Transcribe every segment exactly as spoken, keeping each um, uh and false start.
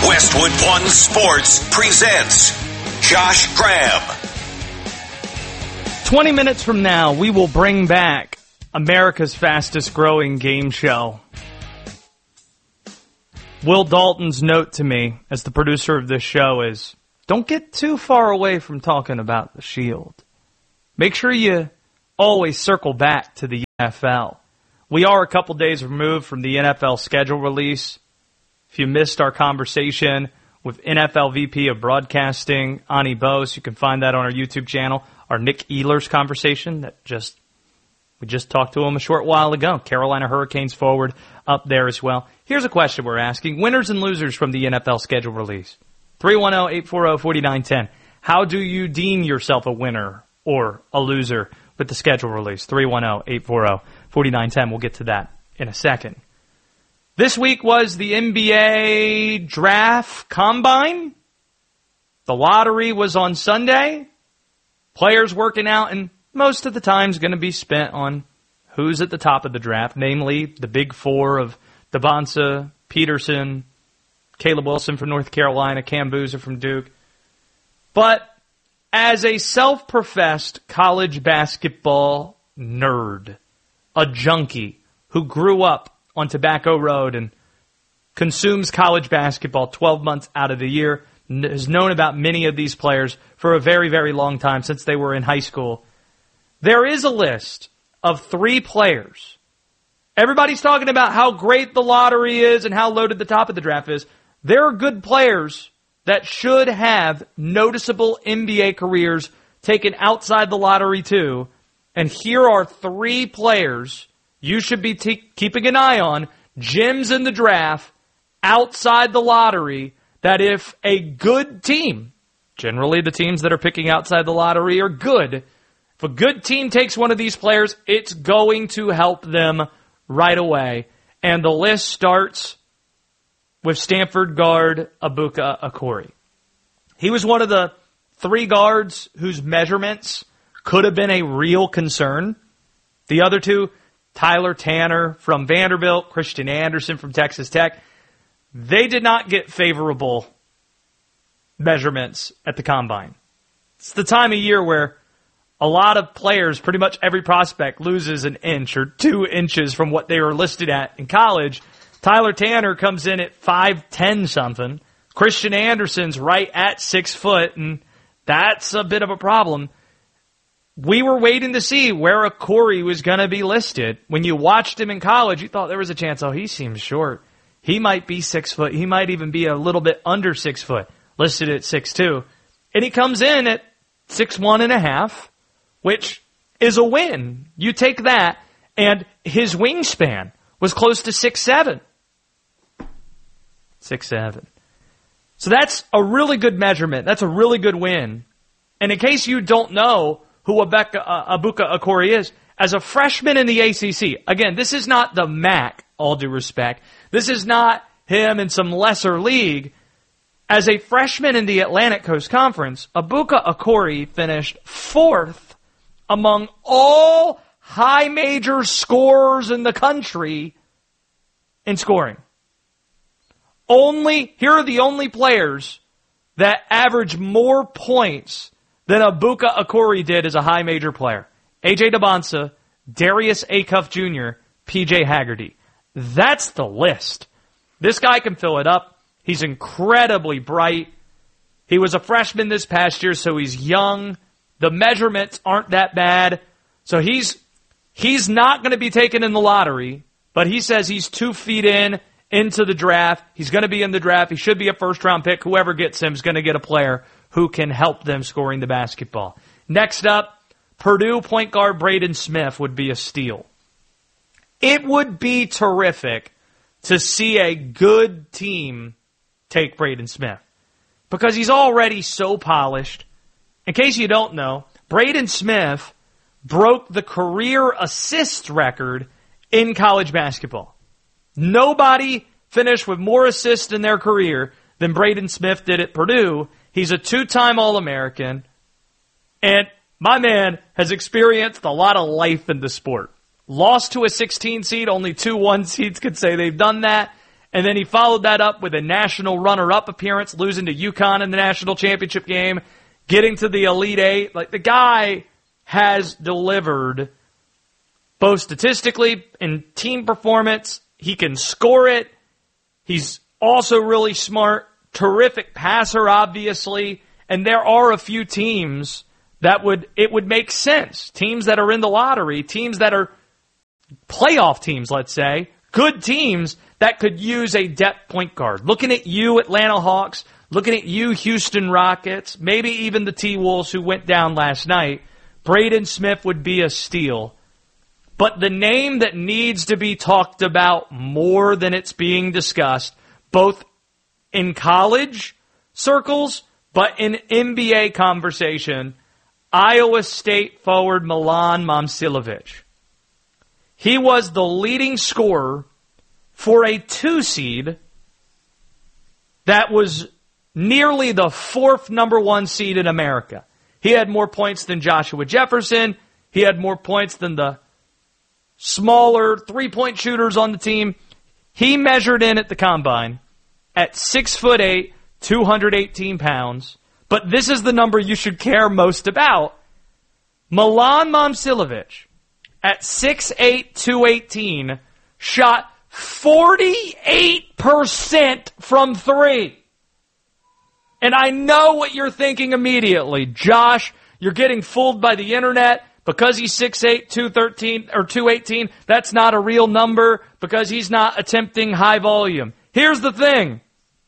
Westwood One Sports presents Josh Graham. twenty minutes from now, we will bring back America's fastest growing game show. Will Dalton's note to me, as the producer of this show, is don't get too far away from talking about the Shield. Make sure you always circle back to the N F L. We are a couple days removed from the N F L schedule release. If you missed our conversation with N F L V P of Broadcasting, Ani Bose, you can find that on our YouTube channel. Our Nick Ehlers conversation that just we just talked to him a short while ago. Carolina Hurricanes forward up there as well. Here's a question we're asking. Winners and losers from the N F L schedule release. three one zero, eight four zero, four nine one zero. How do you deem yourself a winner or a loser with the schedule release? three one zero, eight four zero, four nine one zero. We'll get to that in a second. This week was the N B A Draft Combine. The lottery was on Sunday. Players working out, and most of the time is going to be spent on who's at the top of the draft, namely the big four of Devonta, Peterson, Caleb Wilson from North Carolina, Cam Boozer from Duke. But as a self-professed college basketball nerd, a junkie who grew up on Tobacco Road and consumes college basketball twelve months out of the year, has known about many of these players for a very, very long time, since they were in high school. There is a list of three players. Everybody's talking about how great the lottery is and how loaded the top of the draft is. There are good players that should have noticeable N B A careers taken outside the lottery too. And here are three players you should be t- keeping an eye on, gems in the draft, outside the lottery, that if a good team, generally the teams that are picking outside the lottery are good, if a good team takes one of these players, it's going to help them right away. And the list starts with Stanford guard Abuka Akori. He was one of the three guards whose measurements could have been a real concern. The other two, Tyler Tanner from Vanderbilt, Christian Anderson from Texas Tech, they did not get favorable measurements at the Combine. It's the time of year where a lot of players, pretty much every prospect, loses an inch or two inches from what they were listed at in college. Tyler Tanner comes in at five ten something. Christian Anderson's right at six foot, and that's a bit of a problem. We were waiting to see where Akori was going to be listed. When you watched him in college, you thought there was a chance, oh, he seems short. He might be six foot. He might even be a little bit under six foot, listed at six two. And he comes in at six one and a half, which is a win. You take that, and his wingspan was close to six seven. six seven. So that's a really good measurement. That's a really good win. And in case you don't know who Abuka, uh, Abuka Akori is, as a freshman in the A C C, again, this is not the M A C, all due respect. This is not him in some lesser league. As a freshman in the Atlantic Coast Conference, Abuka Akori finished fourth among all high major scorers in the country in scoring. Only, here are the only players that average more points than Abuka Akori did as a high major player. A J Devonta, Darius Acuff Junior, P J Haggerty. That's the list. This guy can fill it up. He's incredibly bright. He was a freshman this past year, so he's young. The measurements aren't that bad. So he's he's not going to be taken in the lottery, but he says he's two feet in into the draft. He's going to be in the draft. He should be a first-round pick. Whoever gets him is going to get a player who can help them scoring the basketball. Next up, Purdue point guard Braden Smith would be a steal. It would be terrific to see a good team take Braden Smith because he's already so polished. In case you don't know, Braden Smith broke the career assist record in college basketball. Nobody finished with more assists in their career than Braden Smith did at Purdue. He's a two-time All-American, and my man has experienced a lot of life in the sport. Lost to a sixteen seed, only two one seeds could say they've done that, And then he followed that up with a national runner-up appearance, losing to UConn in the national championship game, getting to the Elite Eight. Like, the guy has delivered both statistically and team performance. He can score it. He's also really smart, terrific passer, obviously. And there are a few teams that would, it would make sense. Teams that are in the lottery, teams that are playoff teams, let's say, good teams that could use a depth point guard. Looking at you, Atlanta Hawks, looking at you, Houston Rockets, maybe even the T-Wolves who went down last night, Braden Smith would be a steal. But the name that needs to be talked about more than it's being discussed, both in college circles, but in N B A conversation, Iowa State forward Milan Momcilovic. He was the leading scorer for a two seed that was nearly the fourth number one seed in America. He had more points than Joshua Jefferson. He had more points than the smaller three-point shooters on the team. He measured in at the combine at six foot eight, two hundred eighteen pounds. But this is the number you should care most about. Milan Momcilovic, at six eight, two eighteen, shot forty-eight percent from three. And I know what you're thinking immediately. Josh, you're getting fooled by the internet. Because he's six eight, two thirteen, or two eighteen, that's not a real number because he's not attempting high volume. Here's the thing.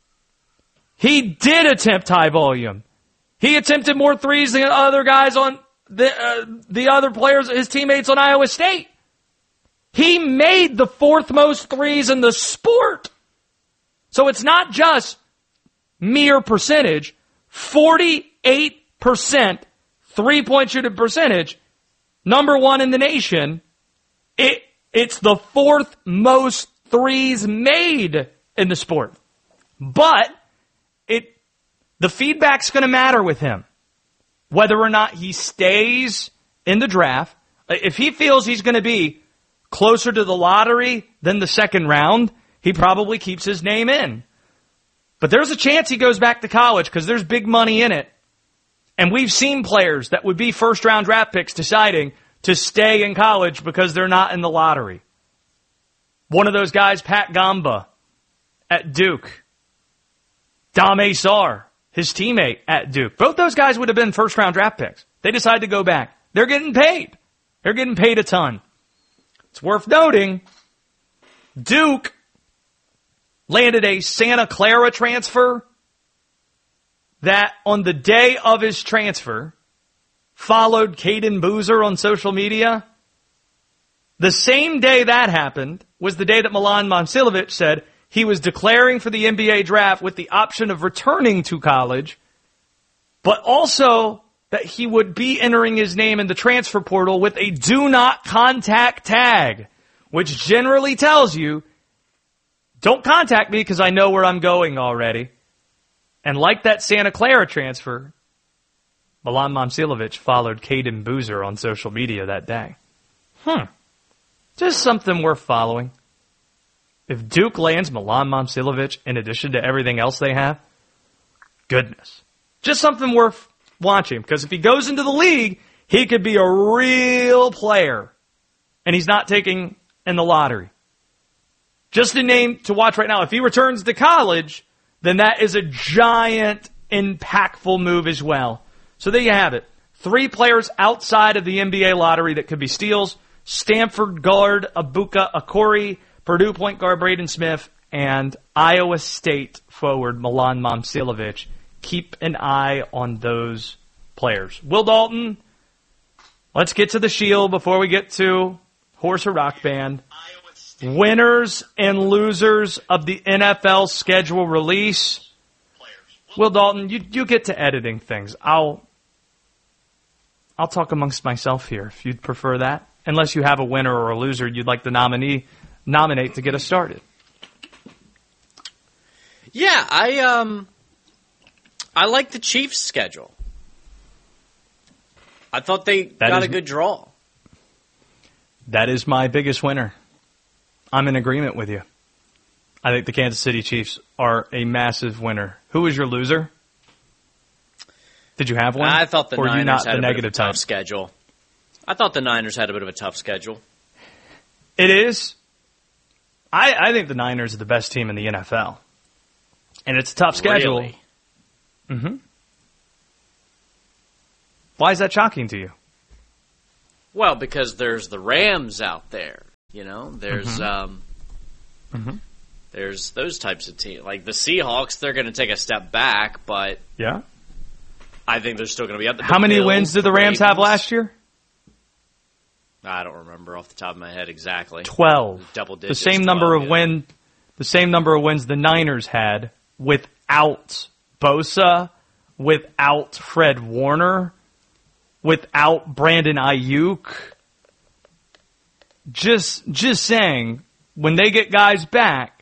He did attempt high volume. He attempted more threes than other guys on the, uh, the other players, his teammates on Iowa State. He made the fourth most threes in the sport. So it's not just mere percentage. forty-eight percent three-point shooting percentage. Number one in the nation. It it's the fourth most threes made in the sport. But it the feedback's going to matter with him. Whether or not he stays in the draft. If he feels he's going to be closer to the lottery than the second round, he probably keeps his name in. But there's a chance he goes back to college because there's big money in it. And we've seen players that would be first-round draft picks deciding to stay in college because they're not in the lottery. One of those guys, Pat Gamba, at Duke. Dame Sarr, his teammate at Duke. Both those guys would have been first-round draft picks. They decided to go back. They're getting paid. They're getting paid a ton. It's worth noting, Duke landed a Santa Clara transfer that on the day of his transfer followed Caden Boozer on social media. The same day that happened was the day that Milan Momcilovic said he was declaring for the N B A draft with the option of returning to college, but also that he would be entering his name in the transfer portal with a do not contact tag, which generally tells you, don't contact me because I know where I'm going already. And like that Santa Clara transfer, Milan Momcilovic followed Caden Boozer on social media that day. Hmm. Just something worth following. If Duke lands Milan Momcilovic in addition to everything else they have, goodness. Just something worth watching. Because if he goes into the league, he could be a real player. And he's not taking in the lottery. Just a name to watch right now. If he returns to college, then that is a giant, impactful move as well. So there you have it. Three players outside of the N B A lottery that could be steals. Stanford guard Abuka Akori, Purdue point guard Braden Smith, and Iowa State forward Milan Momcilovic. Keep an eye on those players. Will Dalton, let's get to the Shield before we get to Horse or Rock Band. Winners and losers of the N F L schedule release. Will Dalton, you you get to editing things. I'll I'll talk amongst myself here if you'd prefer that. Unless you have a winner or a loser you'd like the nominee nominate to get us started. Yeah, I um I like the Chiefs' schedule. I thought they that got is, a good draw. That is my biggest winner. I'm in agreement with you. I think the Kansas City Chiefs are a massive winner. Who was your loser? Did you have one? I thought the or Niners you not had the a negative bit of a tough type? schedule. I thought the Niners had a bit of a tough schedule. It is. I, I think the Niners are the best team in the N F L. And it's a tough schedule. Really? Mm-hmm. Why is that shocking to you? Well, because there's the Rams out there. You know, there's Mm-hmm. um, Mm-hmm. there's those types of teams. Like the Seahawks, they're going to take a step back, but Yeah. I think they're still going to be up there. How many wins did the Rams have last year? I don't remember off the top of my head exactly. Twelve. Double The digits. same number twelve, of yeah. win, the same number of wins the Niners had without Bosa, without Fred Warner, without Brandon Ayuk. Just, just saying, when they get guys back,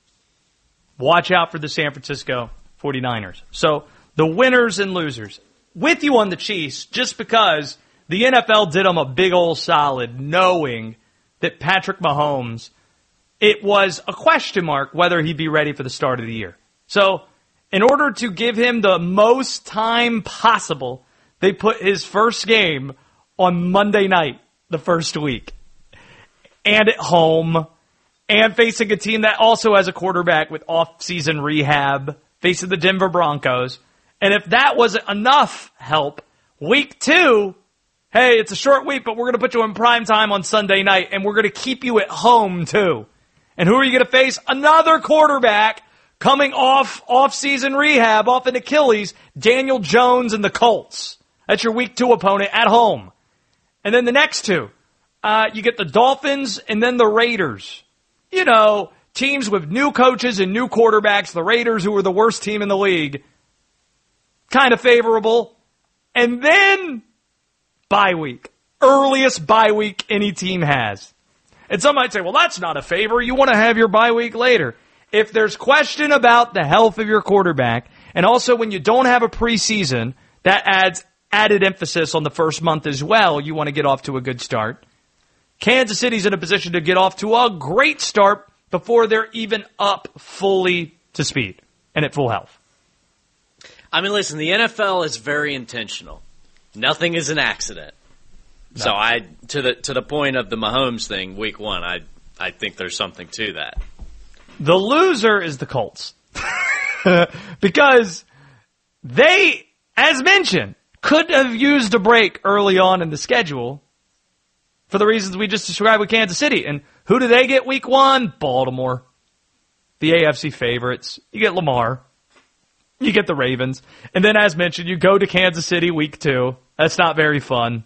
watch out for the San Francisco forty-niners. So the winners and losers. With you on the Chiefs, just because the N F L did them a big old solid knowing that Patrick Mahomes, it was a question mark whether he'd be ready for the start of the year. So in order to give him the most time possible, they put his first game on Monday night the first week. And at home, and facing a team that also has a quarterback with off-season rehab, facing the Denver Broncos. And if that wasn't enough help, week two, hey, it's a short week, but we're going to put you in prime time on Sunday night, and we're going to keep you at home, too. And who are you going to face? Another quarterback coming off off-season rehab, off an Achilles, Daniel Jones and the Colts. That's your week two opponent at home. And then the next two, uh, you get the Dolphins and then the Raiders. You know, teams with new coaches and new quarterbacks, the Raiders, who were the worst team in the league, kind of favorable. And then bye week. Earliest bye week any team has. And some might say, well, that's not a favor. You want to have your bye week later. If there's question about the health of your quarterback, and also when you don't have a preseason, that adds added emphasis on the first month as well. You want to get off to a good start. Kansas City's in a position to get off to a great start before they're even up fully to speed and at full health. I mean, listen, the N F L is very intentional. Nothing is an accident. No. So I to the to the point of the Mahomes thing, week one, I I think there's something to that. The loser is the Colts. Because they, as mentioned, could have used a break early on in the schedule for the reasons we just described with Kansas City. And who do they get week one? Baltimore. The A F C favorites. You get Lamar. You get the Ravens. And then, as mentioned, you go to Kansas City week two. That's not very fun.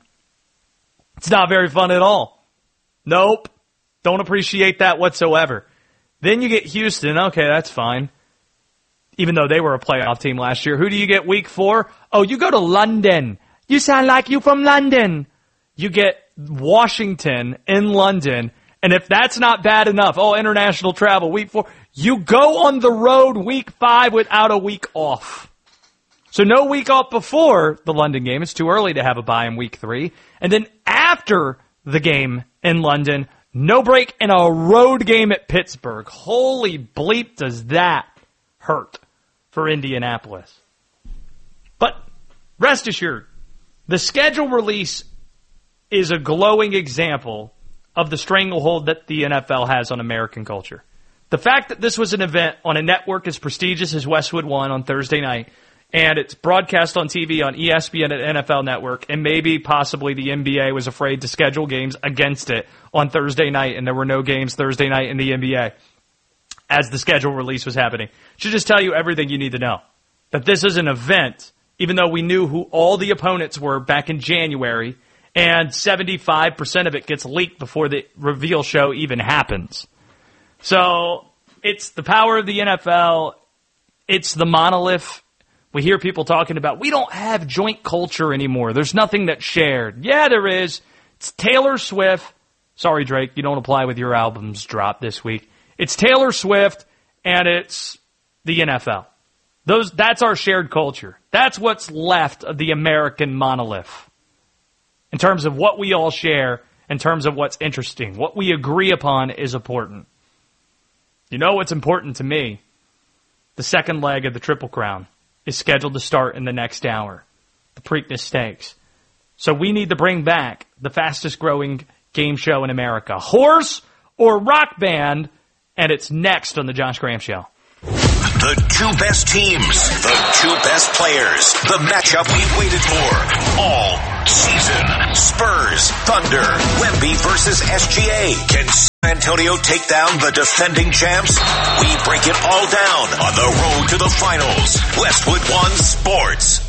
It's not very fun at all. Nope. Don't appreciate that whatsoever. Then you get Houston. Okay, that's fine. Even though they were a playoff team last year. Who do you get week four? Oh, you go to London. You sound like you from London. You get Washington in London. And if that's not bad enough, oh, international travel, week four. You go on the road week five without a week off. So no week off before the London game. It's too early to have a bye in week three. And then after the game in London, no break and a road game at Pittsburgh. Holy bleep, does that hurt for Indianapolis. But rest assured, the schedule release is a glowing example of the stranglehold that the N F L has on American culture. The fact that this was an event on a network as prestigious as Westwood One on Thursday night, and it's broadcast on T V on E S P N and N F L Network, and maybe possibly the N B A was afraid to schedule games against it on Thursday night, and there were no games Thursday night in the N B A as the schedule release was happening. Should just tell you everything you need to know. That this is an event, even though we knew who all the opponents were back in January, and seventy-five percent of it gets leaked before the reveal show even happens. So it's the power of the N F L. It's the monolith. We hear people talking about, we don't have joint culture anymore. There's nothing that's shared. Yeah, there is. It's Taylor Swift. Sorry, Drake, you don't apply with your albums drop this week. It's Taylor Swift, and it's the N F L. Those, that's our shared culture. That's what's left of the American monolith in terms of what we all share, in terms of what's interesting. What we agree upon is important. You know what's important to me? The second leg of the Triple Crown is scheduled to start in the next hour, the Preakness Stakes. So we need to bring back the fastest-growing game show in America, horse or rock band, and it's next on the Josh Graham Show. The two best teams, the two best players, the matchup we've waited for all season. Spurs, Thunder, Wemby versus S G A. Can San Antonio take down the defending champs? We break it all down on the road to the finals. Westwood One Sports.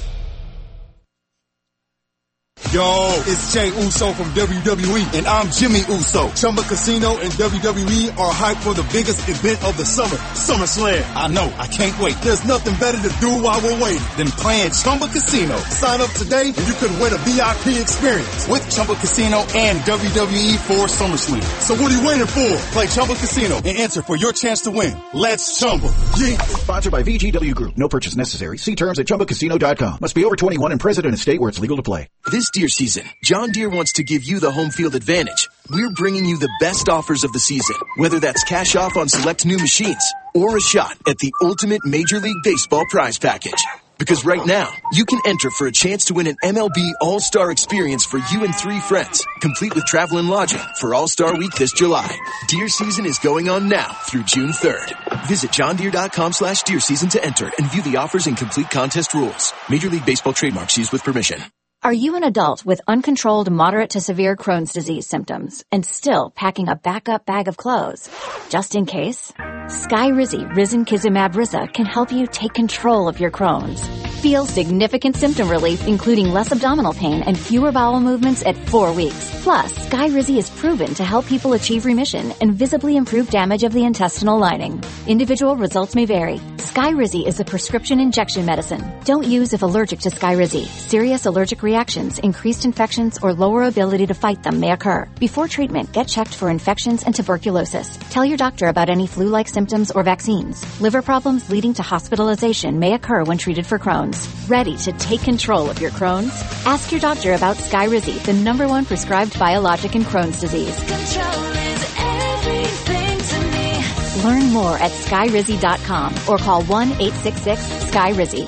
Yo, it's Jey Uso from W W E, and I'm Jimmy Uso. Chumba Casino and W W E are hyped for the biggest event of the summer, SummerSlam. I know, I can't wait. There's nothing better to do while we're waiting than playing Chumba Casino. Sign up today and you could win a V I P experience with Chumba Casino and W W E for SummerSlam. So what are you waiting for? Play Chumba Casino and enter for your chance to win. Let's Chumba. Yeah. Sponsored by V G W Group. No purchase necessary. See terms at chumba casino dot com. Must be over twenty-one and present in a state where it's legal to play. This deer season, John Deere wants to give you the home field advantage. We're bringing you the best offers of the season, whether that's cash off on select new machines or a shot at the ultimate Major League Baseball prize package. Because right now, you can enter for a chance to win an M L B All-Star experience for you and three friends, complete with travel and lodging for All-Star Week this July. Deer season is going on now through June third. Visit johndeere.com slash deer season to enter and view the offers and complete contest rules. Major League Baseball trademarks used with permission. Are you an adult with uncontrolled moderate to severe Crohn's disease symptoms and still packing a backup bag of clothes? Just in case? Skyrizi Risankizumab Riza can help you take control of your Crohn's. Feel significant symptom relief, including less abdominal pain and fewer bowel movements at four weeks. Plus, Skyrizi is proven to help people achieve remission and visibly improve damage of the intestinal lining. Individual results may vary. Skyrizi is a prescription injection medicine. Don't use if allergic to Skyrizi. Serious allergic reactions, increased infections, or lower ability to fight them may occur. Before treatment, get checked for infections and tuberculosis. Tell your doctor about any flu-like symptoms or vaccines. Liver problems leading to hospitalization may occur when treated for Crohn's. Ready to take control of your Crohn's? Ask your doctor about Skyrizi, the number one prescribed biologic in Crohn's disease. Control is everything to me. Learn more at skyrizi dot com or call one eight six six sky rizi.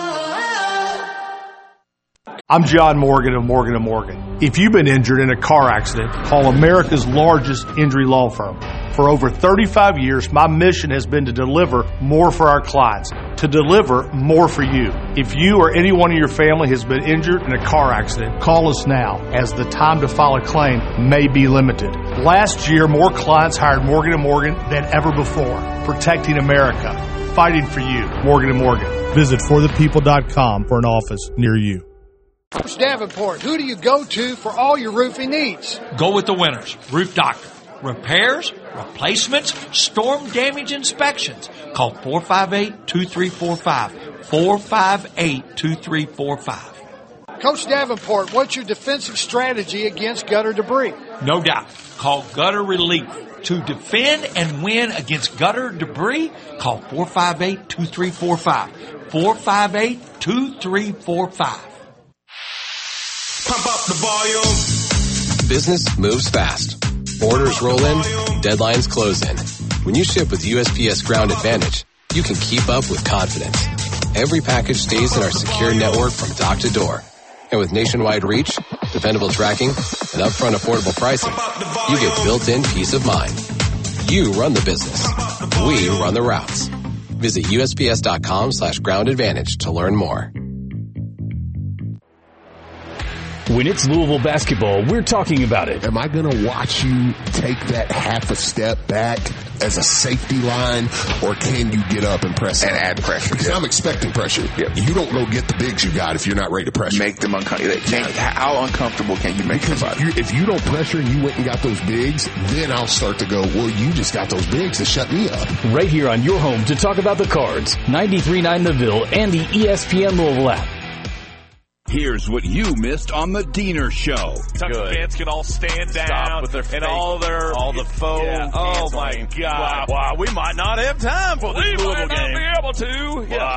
I'm John Morgan of Morgan and Morgan. If you've been injured in a car accident, call America's largest injury law firm. For over thirty-five years, my mission has been to deliver more for our clients, to deliver more for you. If you or anyone in your family has been injured in a car accident, call us now, as the time to file a claim may be limited. Last year, more clients hired Morgan and Morgan than ever before, protecting America, fighting for you. Morgan and Morgan. Visit for the people dot com for an office near you. Coach Davenport, who do you go to for all your roofing needs? Go with the winners. Roof Doctor. Repairs, replacements, storm damage inspections. Call four five eight, two three four five. four five eight, two three four five. Coach Davenport, what's your defensive strategy against gutter debris? No doubt. Call Gutter Relief. To defend and win against gutter debris, call four five eight, two three four five. four five eight, two three four five. Pump up the volume. Business moves fast. Orders roll in, deadlines close in. When you ship with U S P S Ground Advantage, you can keep up with confidence. Every package stays in our secure network from dock to door. And with nationwide reach, dependable tracking, and upfront affordable pricing, you get built-in peace of mind. You run the business. We run the routes. Visit U S P S dot com slash ground advantage to learn more. When it's Louisville basketball, we're talking about it. Am I going to watch you take that half a step back as a safety line, or can you get up and press and up? add pressure? Because yeah. I'm expecting pressure. Yeah. You don't go get the bigs you got if you're not ready to pressure. Make them uncomfortable. How uncomfortable can you make because somebody? If you, if you don't pressure and you went and got those bigs, then I'll start to go, well, you just got those bigs to shut me up. Right here on your home to talk about the Cards, ninety-three point nine The Ville and the E S P N Louisville app. Here's what you missed on the Diener Show. Tucker fans can all stand down with their and all their all the faux. Yeah. Oh my God! Wow, wow, we might not have time for this we Louisville might not game. be able to. Wow.